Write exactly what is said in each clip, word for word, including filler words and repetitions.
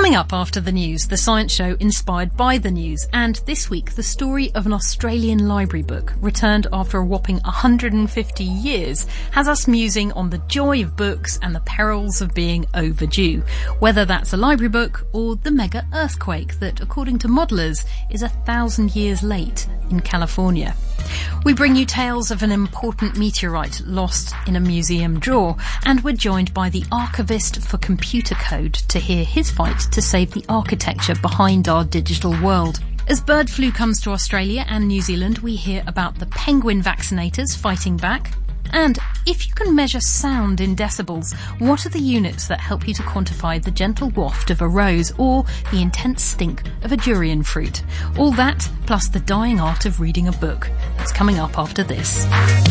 Coming up after the news, the science show inspired by the news, and this week the story of an Australian library book returned after a whopping one hundred fifty years has us musing on the joy of books and the perils of being overdue, whether that's a library book or the mega earthquake that, according to modellers, is a thousand years late in California. We bring you tales of an important meteorite lost in a museum drawer, and we're joined by the archivist for computer code to hear his fight to save the architecture behind our digital world. As bird flu comes to Australia and New Zealand, we hear about the penguin vaccinators fighting back. And if you can measure sound in decibels, what are the units that help you to quantify the gentle waft of a rose or the intense stink of a durian fruit? All that, plus the dying art of reading a book. That's coming up after this.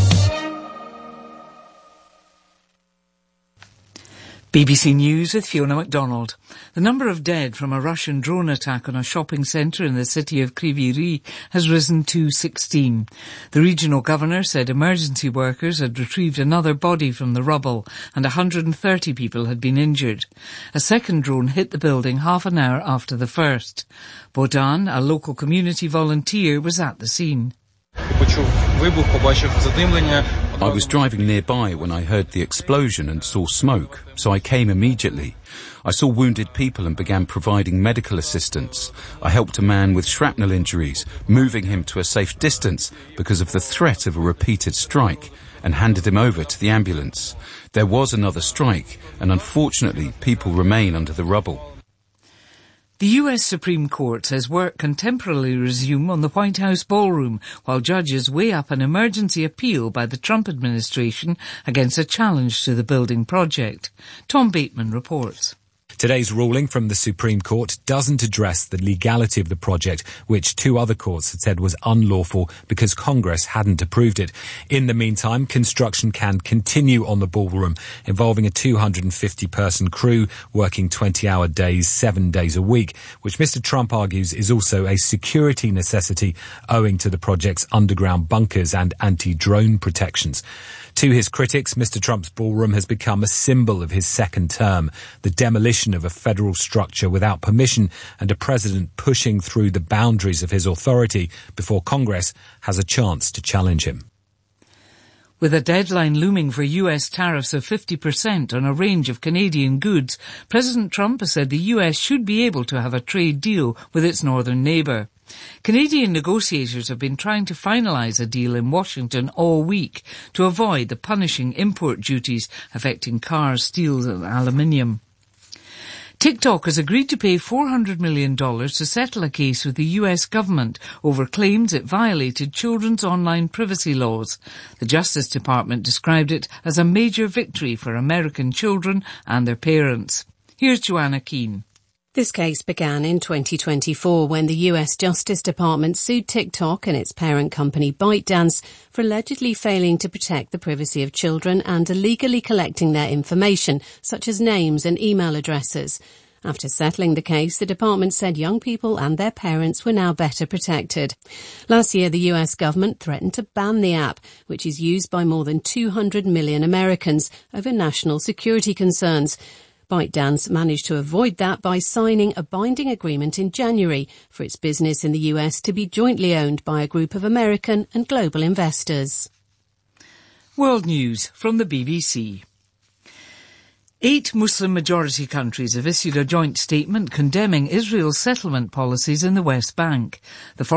B B C News with Fiona MacDonald. The number of dead from a Russian drone attack on a shopping centre in the city of Kryvyi Rih has risen to sixteen. The regional governor said emergency workers had retrieved another body from the rubble and one hundred thirty people had been injured. A second drone hit the building half an hour after the first. Bohdan, a local community volunteer, was at the scene. I was driving nearby when I heard the explosion and saw smoke, so I came immediately. I saw wounded people and began providing medical assistance. I helped a man with shrapnel injuries, moving him to a safe distance because of the threat of a repeated strike, and handed him over to the ambulance. There was another strike, and unfortunately people remain under the rubble. The U S Supreme Court says work can temporarily resume on the White House ballroom while judges weigh up an emergency appeal by the Trump administration against a challenge to the building project. Tom Bateman reports. Today's ruling from the Supreme Court doesn't address the legality of the project, which two other courts had said was unlawful because Congress hadn't approved it. In the meantime, construction can continue on the ballroom, involving a two hundred fifty person crew working twenty hour days, seven days a week, which Mister Trump argues is also a security necessity owing to the project's underground bunkers and anti-drone protections. To his critics, Mister Trump's ballroom has become a symbol of his second term, the demolition of a federal structure without permission and a president pushing through the boundaries of his authority before Congress has a chance to challenge him. With a deadline looming for U S tariffs of fifty percent on a range of Canadian goods, President Trump has said the U S should be able to have a trade deal with its northern neighbour. Canadian negotiators have been trying to finalise a deal in Washington all week to avoid the punishing import duties affecting cars, steel and aluminium. TikTok has agreed to pay four hundred million dollars to settle a case with the U S government over claims it violated children's online privacy laws. The Justice Department described it as a major victory for American children and their parents. Here's Joanna Keane. This case began in twenty twenty-four when the U S Justice Department sued TikTok and its parent company ByteDance for allegedly failing to protect the privacy of children and illegally collecting their information, such as names and email addresses. After settling the case, the department said young people and their parents were now better protected. Last year, the U S government threatened to ban the app, which is used by more than two hundred million Americans, over national security concerns. ByteDance managed to avoid that by signing a binding agreement in January for its business in the U S to be jointly owned by a group of American and global investors. World News from the B B C. Eight Muslim-majority countries have issued a joint statement condemning Israel's settlement policies in the West Bank. The